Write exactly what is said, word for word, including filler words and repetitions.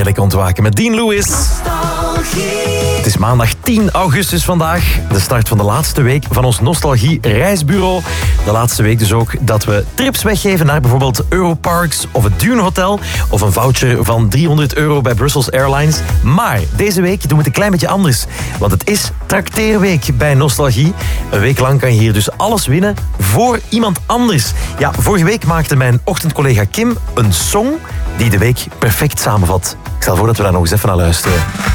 weer lekker ontwaken met Dean Lewis. Het is maandag tien augustus vandaag. De start van de laatste week van ons Nostalgie Reisbureau. De laatste week dus ook dat we trips weggeven naar bijvoorbeeld Europarks of het Dune Hotel. Of een voucher van driehonderd euro bij Brussels Airlines. Maar deze week doen we het een klein beetje anders. Want het is trakteerweek bij Nostalgie. Een week lang kan je hier dus alles winnen voor iemand anders. Ja, vorige week maakte mijn ochtendcollega Kim een song die de week perfect samenvat. Ik stel voor dat we daar nog eens even naar luisteren.